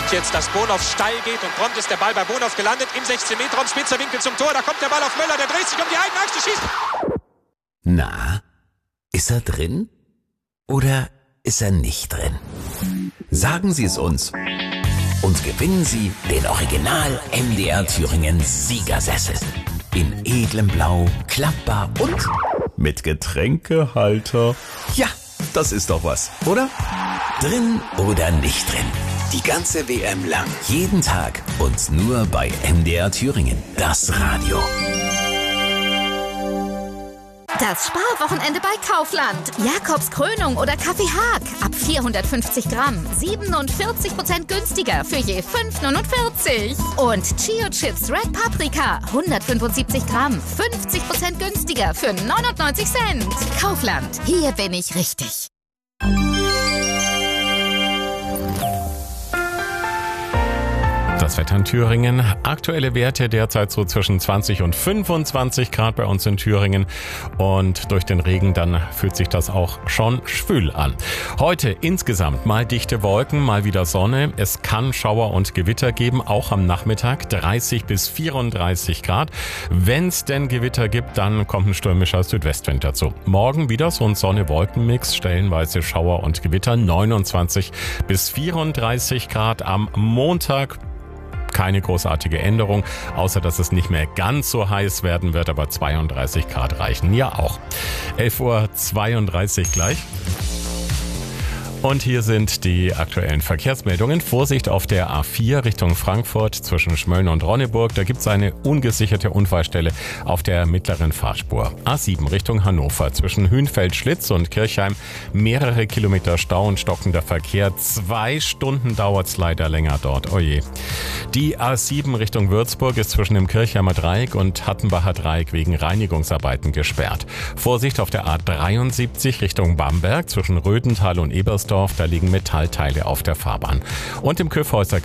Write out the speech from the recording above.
jetzt, dass Bonhoff steil geht und prompt ist der Ball bei Bonhoff gelandet im 16-Meter-Raum, spitzer Winkel zum Tor, da kommt der Ball auf Möller, der dreht sich um die eigene Achse, schießt. Na, ist er drin oder ist er nicht drin? Sagen Sie es uns und gewinnen Sie den Original MDR Thüringen Siegersessel. In edlem Blau, klappbar und mit Getränkehalter. Ja, das ist doch was, oder? Drin oder nicht drin? Die ganze WM lang, jeden Tag und nur bei MDR Thüringen, das Radio. Das Sparwochenende bei Kaufland. Jakobs Krönung oder Kaffee Haag. Ab 450 Gramm. 47% günstiger für je 5,49. Und Chio Chips Red Paprika. 175 Gramm. 50% günstiger für 99 Cent. Kaufland. Hier bin ich richtig. Das Wetter in Thüringen. Aktuelle Werte derzeit so zwischen 20 und 25 Grad bei uns in Thüringen. Und durch den Regen dann fühlt sich das auch schon schwül an. Heute insgesamt mal dichte Wolken, mal wieder Sonne. Es kann Schauer und Gewitter geben, auch am Nachmittag 30 bis 34 Grad. Wenn es denn Gewitter gibt, dann kommt ein stürmischer Südwestwind dazu. Morgen wieder so ein Sonne-Wolken-Mix, stellenweise Schauer und Gewitter, 29 bis 34 Grad am Montag. Keine großartige Änderung, außer dass es nicht mehr ganz so heiß werden wird, aber 32 Grad reichen ja auch. 11:32 Uhr gleich. Und hier sind die aktuellen Verkehrsmeldungen. Vorsicht auf der A4 Richtung Frankfurt zwischen Schmölln und Ronneburg. Da gibt es eine ungesicherte Unfallstelle auf der mittleren Fahrspur. A7 Richtung Hannover zwischen Hünfeld-Schlitz und Kirchheim. Mehrere Kilometer Stau und stockender Verkehr. 2 Stunden dauert es leider länger dort. Oje. Die A7 Richtung Würzburg ist zwischen dem Kirchheimer Dreieck und Hattenbacher Dreieck wegen Reinigungsarbeiten gesperrt. Vorsicht auf der A73 Richtung Bamberg zwischen Rödental und Ebersdorf. Da liegen Metallteile auf der Fahrbahn. Und im Kyffhäuser